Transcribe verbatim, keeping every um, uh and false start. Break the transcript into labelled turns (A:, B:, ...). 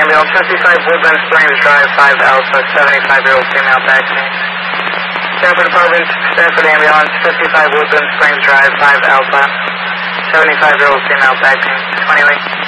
A: ambulance, fifty-five Woodland Springs Drive, five Alpha, seventy-five-year-old female vaccine. Stanford Department, Stanford ambulance, fifty-five Woodland Springs Drive, five Alpha, seventy-five-year-old female vaccine, twenty-eight.